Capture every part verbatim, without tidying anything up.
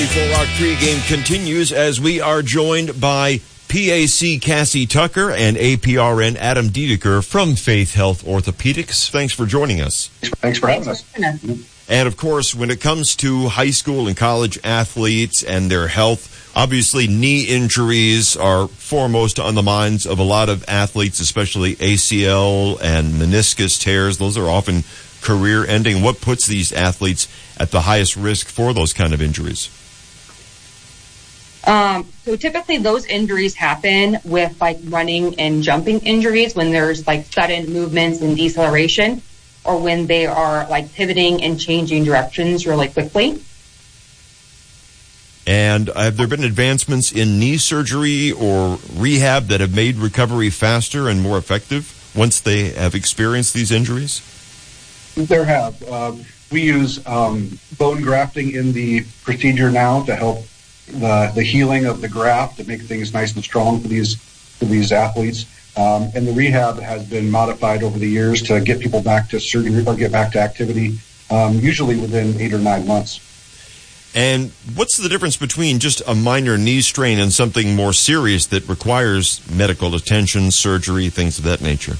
Full Rock pregame continues as we are joined by P A C Cassie Tucker and A P R N Adam Diedeker from Faith Health Orthopedics. Thanks for joining us. Thanks for having us. And of course, when it comes to high school and college athletes and their health, obviously knee injuries are foremost on the minds of a lot of athletes, especially A C L and meniscus tears. Those are often career-ending. What puts these athletes at the highest risk for those kind of injuries? Um, so typically those injuries happen with like running and jumping injuries when there's like sudden movements and deceleration, or when they are like pivoting and changing directions really quickly. And have there been advancements in knee surgery or rehab that have made recovery faster and more effective once they have experienced these injuries? There have. Uh, we use um, bone grafting in the procedure now to help the the healing of the graft, to make things nice and strong for these for these athletes. Um, and the rehab has been modified over the years to get people back to surgery or get back to activity, um, usually within eight or nine months. And what's the difference between just a minor knee strain and something more serious that requires medical attention, surgery, things of that nature?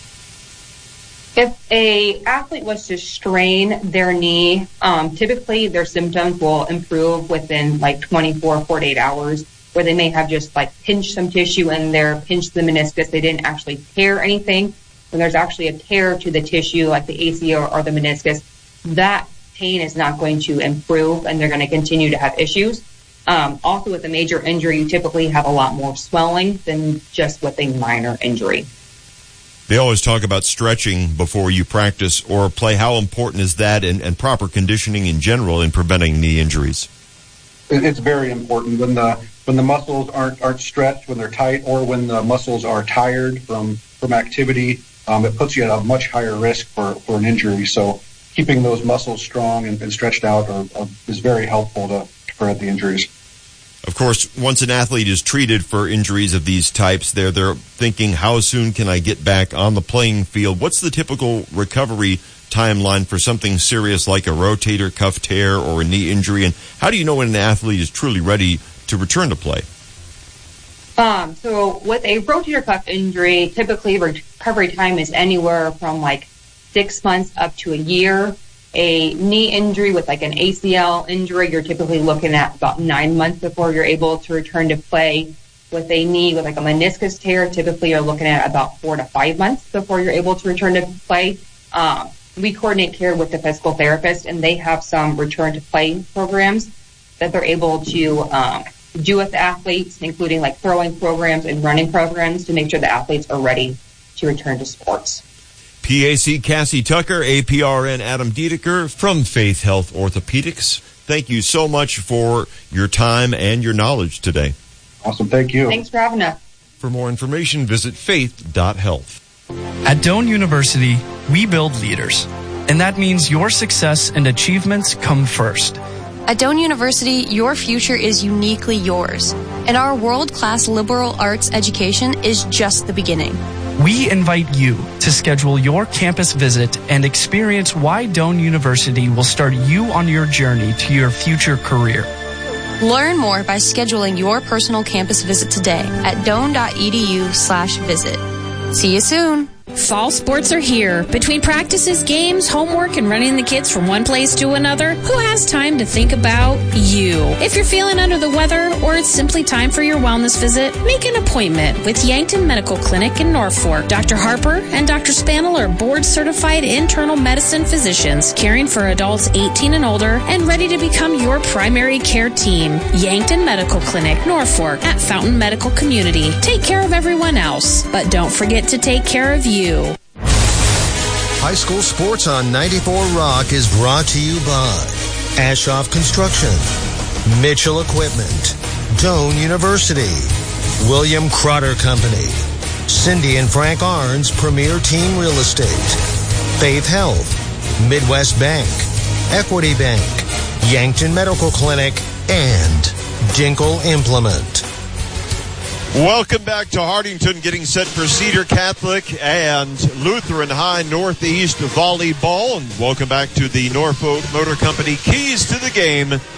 If a athlete was to strain their knee, um, typically their symptoms will improve within like twenty-four, forty-eight hours, where they may have just like pinched some tissue in there, pinched the meniscus. They didn't actually tear anything. When there's actually a tear to the tissue, like the A C L or the meniscus, that pain is not going to improve, and they're going to continue to have issues. Um, also, with a major injury, you typically have a lot more swelling than just with a minor injury. They always talk about stretching before you practice or play. How important is that, and, and proper conditioning in general in preventing knee injuries? It's very important. When the when the muscles aren't aren't stretched, when they're tight, or when the muscles are tired from, from activity, um, it puts you at a much higher risk for, for an injury. So keeping those muscles strong and, and stretched out are, are, is very helpful to prevent the injuries. Of course, once an athlete is treated for injuries of these types, they're, they're thinking, how soon can I get back on the playing field? What's the typical recovery timeline for something serious like a rotator cuff tear or a knee injury? And how do you know when an athlete is truly ready to return to play? Um, so with a rotator cuff injury, typically recovery time is anywhere from like six months up to a year. A knee injury with like an A C L injury, you're typically looking at about nine months before you're able to return to play. With a knee with like a meniscus tear, typically you're looking at about four to five months before you're able to return to play. Um, we coordinate care with the physical therapist, and they have some return to play programs that they're able to um, do with the athletes, including like throwing programs and running programs to make sure the athletes are ready to return to sports. P A C Cassie Tucker, A P R N Adam Diedeker from Faith Health Orthopedics. Thank you so much for your time and your knowledge today. Awesome. Thank you. Thanks for having us. For more information, visit faith dot health. At Doane University, we build leaders, and that means your success and achievements come first. At Doane University, your future is uniquely yours, and our world-class liberal arts education is just the beginning. We invite you to schedule your campus visit and experience why Doane University will start you on your journey to your future career. Learn more by scheduling your personal campus visit today at doane dot e d u slash visit. See you soon. Fall sports are here. Between practices, games, homework, and running the kids from one place to another, who has time to think about you? If you're feeling under the weather or it's simply time for your wellness visit, make an appointment with Yankton Medical Clinic in Norfolk. Doctor Harper and Doctor Spaniel are board-certified internal medicine physicians caring for adults eighteen and older and ready to become your primary care team. Yankton Medical Clinic, Norfolk, at Fountain Medical Community. Take care of everyone else, but don't forget to take care of you. High school sports on ninety-four Rock is brought to you by Ashoff Construction, Mitchell Equipment, Doane University, William Crotter Company, Cindy and Frank Arns Premier Team Real Estate, Faith Health, Midwest Bank, Equity Bank, Yankton Medical Clinic, and Dinkle Implement. Welcome back to Hardington, getting set for Cedar Catholic and Lutheran High Northeast volleyball. And welcome back to the Norfolk Motor Company Keys to the Game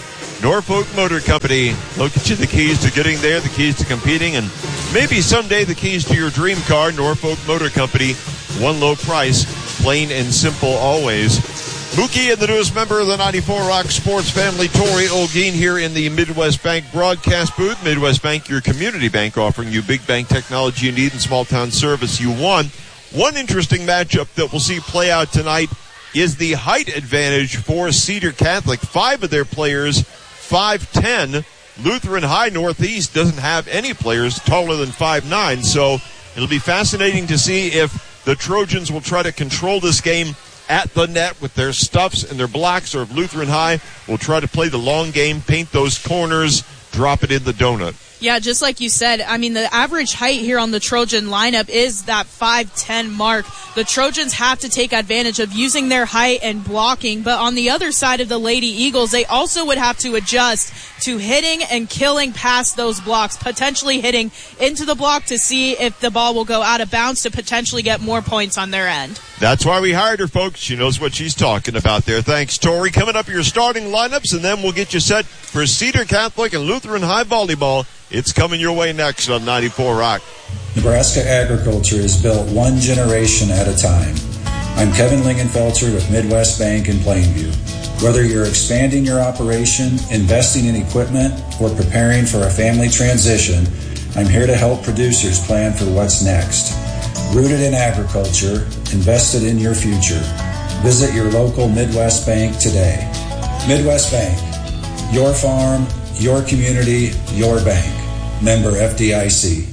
Norfolk Motor Company. They'll get you the keys to getting there, the keys to competing, and maybe someday the keys to your dream car. Norfolk Motor Company, one low price, plain and simple always. Mookie and the newest member of the ninety-four Rock Sports family, Tori Olguin, here in the Midwest Bank broadcast booth. Midwest Bank, your community bank, offering you big bank technology you need and small town service you want. One interesting matchup that we'll see play out tonight is the height advantage for Cedar Catholic. Five of their players, five ten. Lutheran High Northeast doesn't have any players taller than five nine, so it'll be fascinating to see if the Trojans will try to control this game at the net with their stuffs and their blocks, or if Lutheran High will try to play the long game, paint those corners, drop it in the donut. Yeah, just like you said, I mean, the average height here on the Trojan lineup is that five ten mark. The Trojans have to take advantage of using their height and blocking, but on the other side of the Lady Eagles, they also would have to adjust to hitting and killing past those blocks, potentially hitting into the block to see if the ball will go out of bounds to potentially get more points on their end. That's why we hired her, folks. She knows what she's talking about there. Thanks, Tori. Coming up, your starting lineups, and then we'll get you set for Cedar Catholic and Lutheran High volleyball. It's coming your way next on ninety-four Rock. Nebraska agriculture is built one generation at a time. I'm Kevin Lingenfelter with Midwest Bank in Plainview. Whether you're expanding your operation, investing in equipment, or preparing for a family transition, I'm here to help producers plan for what's next. Rooted in agriculture, invested in your future. Visit your local Midwest Bank today. Midwest Bank, your farm, your community, your bank. Member F D I C.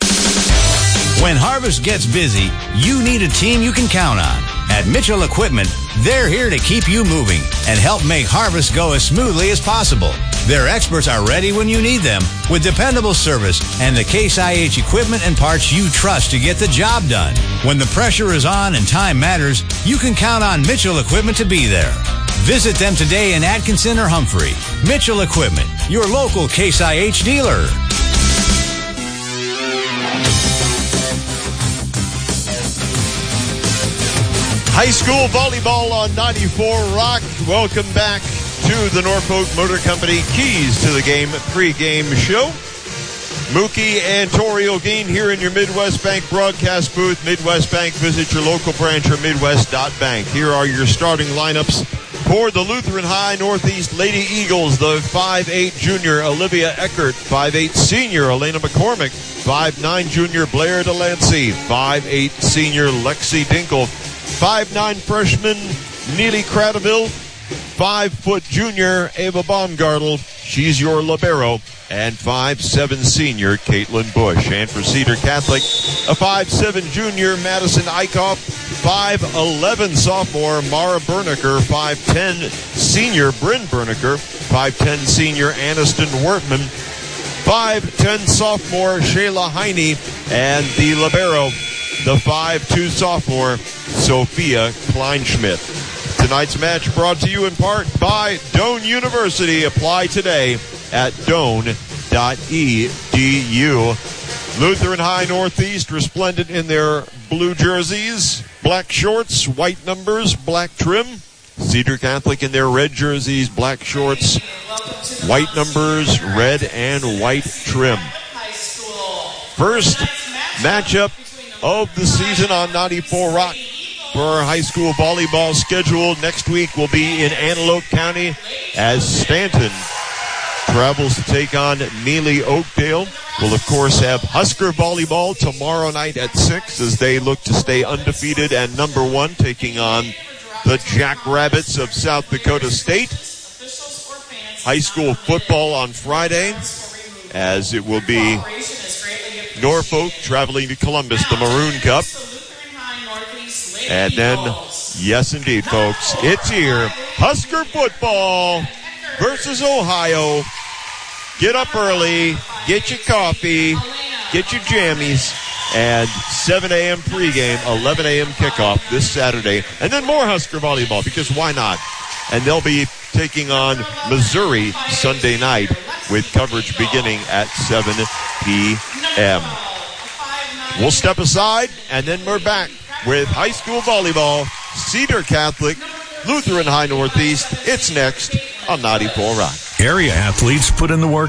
When harvest gets busy, you need a team you can count on. At Mitchell Equipment, they're here to keep you moving and help make harvest go as smoothly as possible. Their experts are ready when you need them with dependable service and the Case I H equipment and parts you trust to get the job done. When the pressure is on and time matters, you can count on Mitchell Equipment to be there. Visit them today in Atkinson or Humphrey. Mitchell Equipment, your local Case I H dealer. High school volleyball on ninety-four Rock. Welcome back to the Norfolk Motor Company Keys to the Game pre-game show. Mookie and Tori Olguin here in your Midwest Bank broadcast booth. Midwest Bank, visit your local branch or midwest dot bank. Here are your starting lineups for the Lutheran High Northeast Lady Eagles. The five eight junior Olivia Eckert, five eight senior Elena McCormick, five nine junior Blair Delancey, five eight senior Lexi Dinkle, five nine freshman Neely Cradaville, five foot junior Ava Baumgartel, she's your libero, and five seven senior Caitlin Bush. And for Cedar Catholic, a five seven junior Madison Eichhoff, five eleven sophomore Mara Berniker, five ten senior Bryn Berniker, five ten senior Aniston Wertman, five ten sophomore Shayla Heine, and the libero, the five two sophomore Sophia Kleinschmidt. Tonight's match brought to you in part by Doane University. Apply today at doane dot e d u. Lutheran High Northeast resplendent in their blue jerseys, black shorts, white numbers, black trim. Cedar Catholic in their red jerseys, black shorts, white numbers, red and white trim. First matchup of the season on ninety-four Rock for our high school volleyball schedule. Next week will be in Antelope County as Stanton travels to take on Neely Oakdale. We'll, of course, have Husker volleyball tomorrow night at six as they look to stay undefeated and number one, taking on the Jackrabbits of South Dakota State. High school football on Friday, as it will be Norfolk traveling to Columbus, the Maroon Cup. And then, yes indeed, folks, it's here. Husker football versus Ohio. Get up early, get your coffee, get your jammies, and seven a.m. pregame, eleven a.m. kickoff this Saturday. And then more Husker volleyball, because why not? And they'll be taking on Missouri Sunday night with coverage beginning at seven p.m. We'll step aside, and then we're back with high school volleyball, Cedar Catholic, Lutheran High Northeast. It's next on ninety-four Rock. Area athletes put in the work